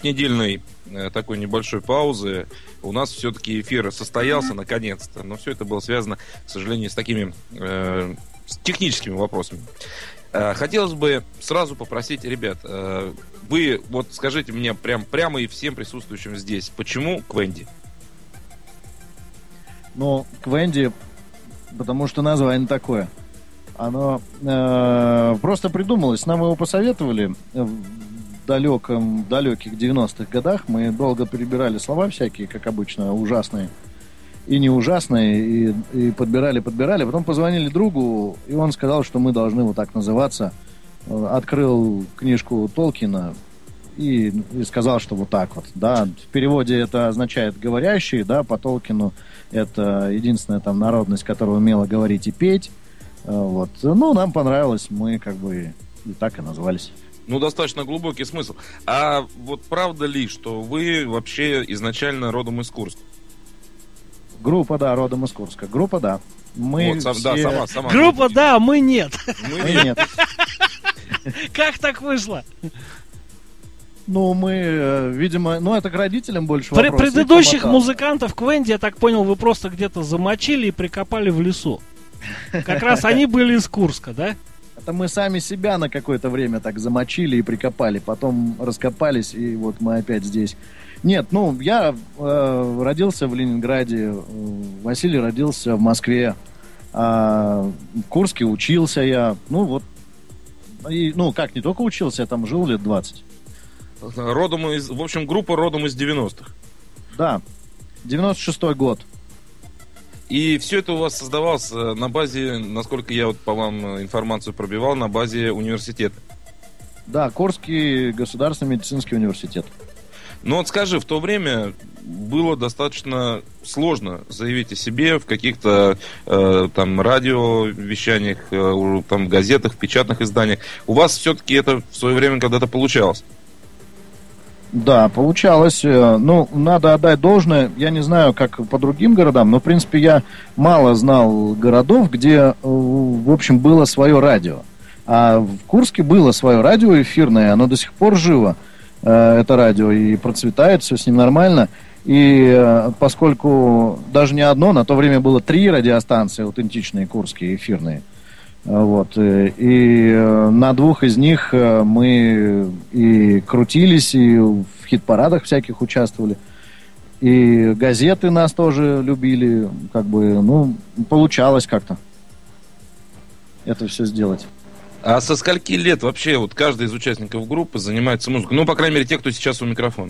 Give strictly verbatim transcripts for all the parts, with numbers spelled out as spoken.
двухнедельной э, такой небольшой паузы у нас все-таки эфир состоялся наконец-то. Но все это было связано, к сожалению, с такими э, с техническими вопросами. Э, хотелось бы сразу попросить, ребят, э, вы вот скажите мне прям, прямо и всем присутствующим здесь, почему Квэнди? Ну, Квэнди, потому что название такое. Оно э, просто придумалось. Нам его посоветовали в далеком, далеких девяностых годах. Мы долго перебирали слова всякие, как обычно, ужасные и не ужасные, и, и подбирали, подбирали. Потом позвонили другу, и он сказал, что мы должны вот так называться. Открыл книжку Толкина и, и сказал, что вот так вот. Да. В переводе это означает «говорящий», да, по Толкину это единственная там народность, которая умела говорить и петь. Вот. Ну, нам понравилось, мы как бы и так и назвались. Ну, достаточно глубокий смысл. А вот правда ли, что вы вообще изначально родом из Курска? Группа, да, родом из Курска. Группа, да. Мы вот, сам, все... да, сама, сама. Группа, да, мы нет. Мы нет. Как так вышло? Ну, мы, видимо, ну, это к родителям больше вопрос. Предыдущих музыкантов Квэнди, я так понял, вы просто где-то замочили и прикопали в лесу. Как раз они были из Курска, да? Это мы сами себя на какое-то время так замочили и прикопали. Потом раскопались, и вот мы опять здесь. Нет, ну, я э, родился в Ленинграде, Василий родился в Москве, а в Курске учился я. Ну, вот, и, ну, как, не только учился, я там жил лет двадцать. Родом из, в общем, группа родом из девяностых. Да, девяносто шестой год. И все это у вас создавалось на базе, насколько я вот по вам информацию пробивал, на базе университета. Да, Курский государственный медицинский университет. Ну вот скажи, в то время было достаточно сложно заявить о себе в каких-то э, там радиовещаниях, э, там газетах, печатных изданиях. У вас все-таки это в свое время когда-то получалось? Да, получалось. Ну, надо отдать должное. Я не знаю, как по другим городам, но, в принципе, я мало знал городов, где, в общем, было свое радио. А в Курске было свое радио эфирное, оно до сих пор живо, это радио, и процветает, все с ним нормально. И поскольку даже не одно, на то время было три радиостанции аутентичные, курские, эфирные. Вот. И на двух из них мы и крутились, и в хит-парадах всяких участвовали. И газеты нас тоже любили. Как бы, ну, получалось как-то это все сделать. А со скольки лет вообще вот каждый из участников группы занимается музыкой? Ну, по крайней мере, те, кто сейчас у микрофона.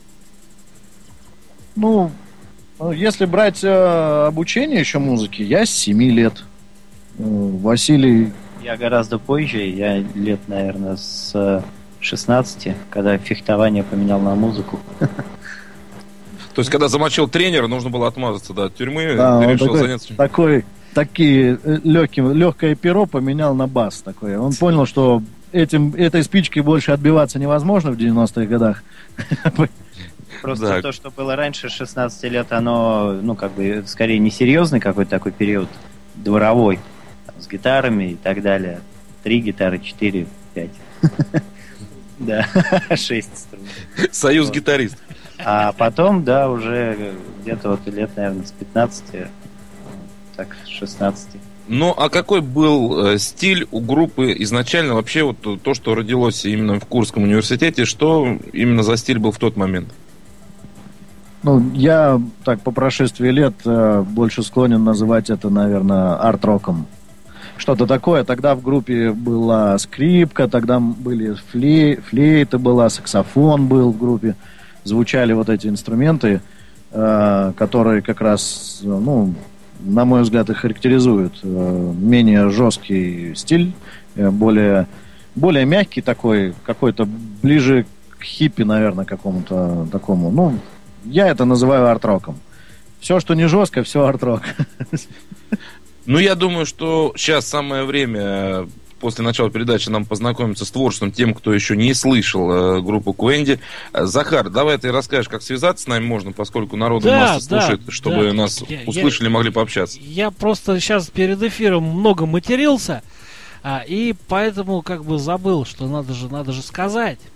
Ну, если брать обучение еще музыки, я с семи лет. Василий... Я гораздо позже, я лет, наверное, с шестнадцати, когда фехтование поменял на музыку. То есть, когда замочил тренера, нужно было отмазаться, да, от тюрьмы, да, ты решил такой, заняться... Такой, такие легкие, легкое перо поменял на бас такое. Он понял, что этим, этой спичкой больше отбиваться невозможно в девяностых годах. Просто да. То, что было раньше шестнадцати лет, оно, ну, как бы, скорее несерьезный какой-то такой период, дворовой, с гитарами и так далее. Три гитары, четыре, пять. Да, шесть струн. Союз гитарист. А потом, да, уже где-то вот лет, наверное, с пятнадцати, так, с шестнадцати. Ну, а какой был э, стиль у группы изначально? Вообще, вот то, что родилось именно в Курском университете, что именно за стиль был в тот момент? Ну, я так по прошествии лет э, больше склонен называть это, наверное, арт-роком. Что-то такое. Тогда в группе была скрипка, тогда были флей, флейта была, саксофон был в группе. Звучали вот эти инструменты, э, которые как раз, ну, на мой взгляд, их характеризуют. Э, менее жесткий стиль, э, более, более мягкий такой, какой-то ближе к хиппи, наверное, какому-то такому. Ну, я это называю арт-роком. Все, что не жестко, все арт-рок. Ну, я думаю, что сейчас самое время, после начала передачи, нам познакомиться с творчеством тем, кто еще не слышал э, группу Квэнди. Захар, давай ты расскажешь, как связаться с нами можно, поскольку народу да, масса да, слушает, чтобы да. нас я, услышали, я, могли пообщаться. Я просто сейчас перед эфиром много матерился, а, и поэтому как бы забыл, что надо же, надо же сказать.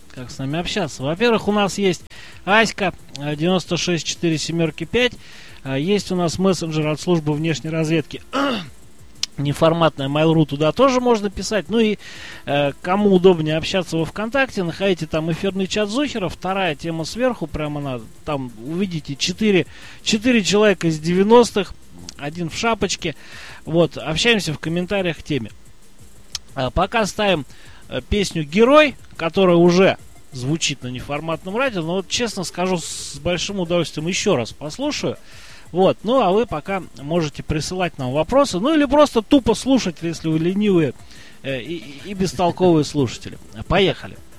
как с нами общаться. Во-первых, у нас есть Аська девяносто шесть четыре семерки пять. Есть у нас мессенджер от службы внешней разведки неформатная Mail.ru, туда тоже можно писать. Ну и э, кому удобнее общаться во ВКонтакте, находите там эфирный чат Зухера, вторая тема сверху, прямо надо, там увидите четыре человека из девяностых, один в шапочке. Вот, общаемся в комментариях к теме. А пока ставим э, песню «Герой», которая уже звучит на неформатном радио, но вот честно скажу, с большим удовольствием еще раз послушаю. Вот, ну а вы пока можете присылать нам вопросы, ну или просто тупо слушать, если вы ленивые э, и, и бестолковые слушатели. Поехали.